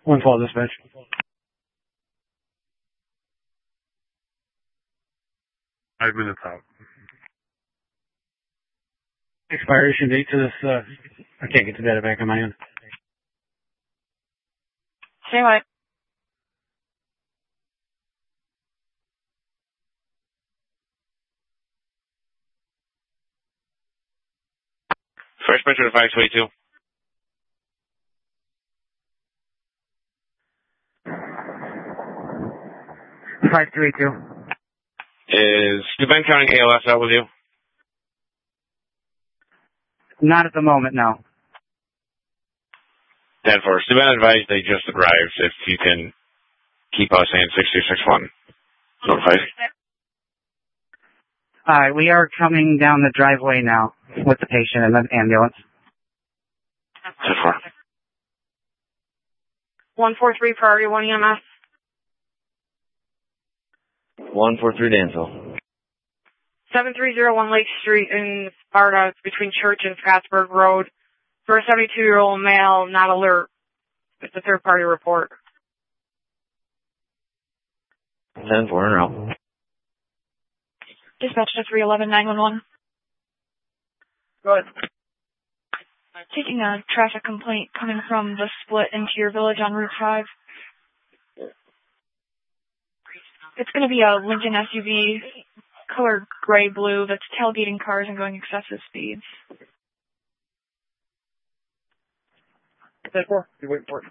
112 dispatch. Five minutes out. Expiration date to this, I can't get the data back on my end. Say what? First measure to 522. Is Steuben counting ALS out with you? Not at the moment, no. 10-4. Steuben advised they just arrived. If you can keep us in 6261. Notify. Alright, we are coming down the driveway now with the patient and the ambulance. 10-4. 143 priority 1 EMS. 143 Dansville. 7301 Lake Street in Sparta. It's between Church and Scottsburg Road. For a 72-year-old male, not alert. It's a third-party report. 10-4 en route. Dispatch to 311-911. Go ahead. Taking a traffic complaint coming from the split into your village on Route 5. It's going to be a Lincoln SUV, colored gray-blue, that's tailgating cars and going excessive speeds. 10-4, you wait for it.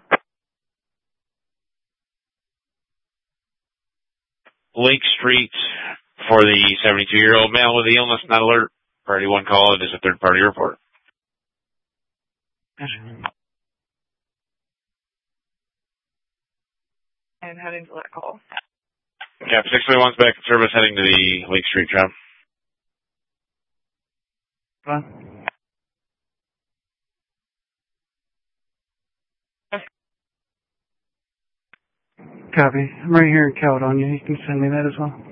Lake Street for the 72-year-old male with the illness, not alert. Priority 1 call. It is a third-party report. And heading to that call. Cap 631's back in service heading to the Lake Street job. Copy. I'm right here in Caledonia. You can send me that as well.